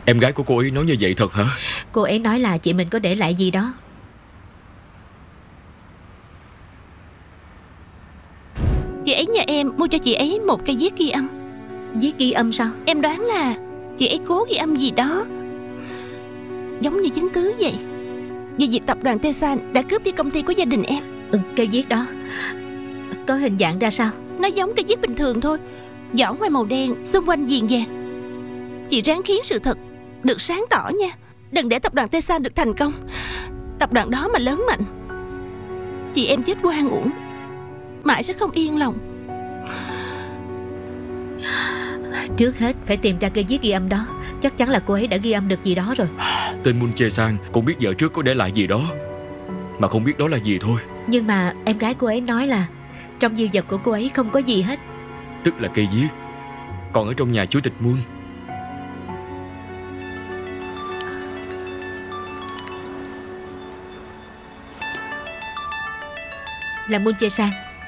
Em gái của cô ấy nói như vậy thật hả? Cô ấy nói là chị mình có để lại gì đó. Chị ấy nhờ em mua cho chị ấy một cây viết ghi âm. Viết ghi âm sao? Em đoán là chị ấy cố ghi âm gì đó, giống như chứng cứ vậy, về việc tập đoàn Tesan đã cướp đi công ty của gia đình em. Cây viết đó có hình dạng ra sao? Nó giống cây viết bình thường thôi, vỏ ngoài màu đen, xung quanh viền vàng. Chị ráng khiến sự thật được sáng tỏ nha. Đừng để tập đoàn Tesan được thành công. Tập đoàn đó mà lớn mạnh, chị em chết oan uổng, mãi sẽ không yên lòng. Trước hết phải tìm ra cây viết ghi âm đó. Chắc chắn là cô ấy đã ghi âm được gì đó rồi. Tên Moon Jae-sang cũng biết vợ trước có để lại gì đó, mà không biết đó là gì thôi. Nhưng mà em gái cô ấy nói là trong di vật của cô ấy không có gì hết. Tức là cây viết còn ở trong nhà chủ tịch Moon. Là Moon Jae-sang.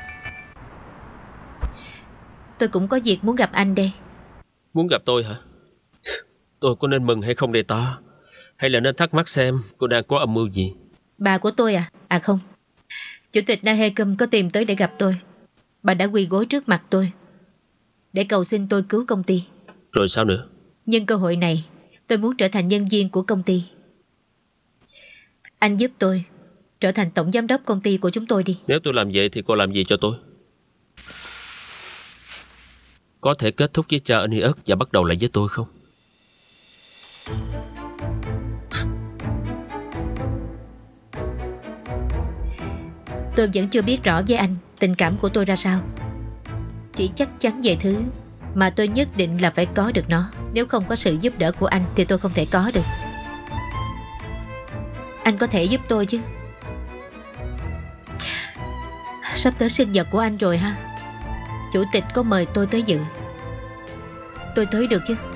Tôi cũng có việc muốn gặp anh đây. Muốn gặp tôi hả? Tôi có nên mừng hay không đây ta? Hay là nên thắc mắc xem cô đang có âm mưu gì? Bà của tôi à? À không, Chủ tịch Na Hê Câm có tìm tới để gặp tôi. Bà đã quỳ gối trước mặt tôi để cầu xin tôi cứu công ty. Rồi sao nữa? Nhân cơ hội này, tôi muốn trở thành nhân viên của công ty. Anh giúp tôi trở thành tổng giám đốc công ty của chúng tôi đi. Nếu tôi làm vậy thì cô làm gì cho tôi? Có thể kết thúc với cha Anius và bắt đầu lại với tôi không? Tôi vẫn chưa biết rõ với anh tình cảm của tôi ra sao. Chỉ chắc chắn về thứ mà tôi nhất định là phải có được nó. Nếu không có sự giúp đỡ của anh thì tôi không thể có được. Anh có thể giúp tôi chứ? Sắp tới sinh nhật của anh rồi ha. Chủ tịch có mời tôi tới dự. Tôi tới được chứ?